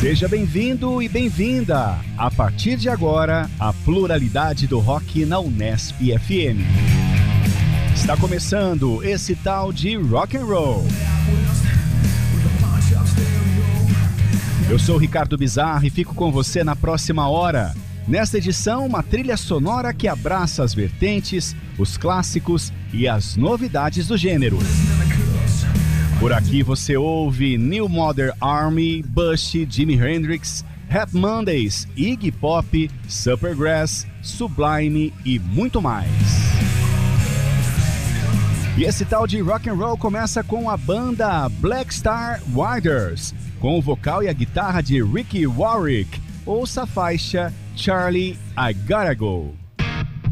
Seja bem-vindo e bem-vinda. A partir de agora, a pluralidade do rock na Unesp FM. Está começando esse tal de rock and roll. Eu sou o Ricardo Bizarro e fico com você na próxima hora. Nesta edição, uma trilha sonora que abraça as vertentes, os clássicos e as novidades do gênero. Por aqui você ouve New Modern Army, Bush, Jimi Hendrix, Rap Mondays, Iggy Pop, Supergrass, Sublime e muito mais. E esse tal de rock and roll começa com a banda Black Star Riders, com o vocal e a guitarra de Ricky Warwick. Ouça a faixa Charlie, I Gotta Go.